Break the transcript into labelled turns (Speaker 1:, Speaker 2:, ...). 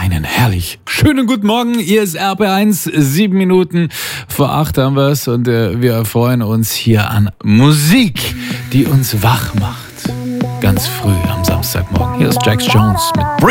Speaker 1: Einen herrlich schönen guten Morgen. Hier ist RP1, 7 Minuten vor 8 haben wir es und wir erfreuen uns hier an Musik, die uns wach macht. Ganz früh am Samstagmorgen. Hier ist Jax Jones mit Breathe.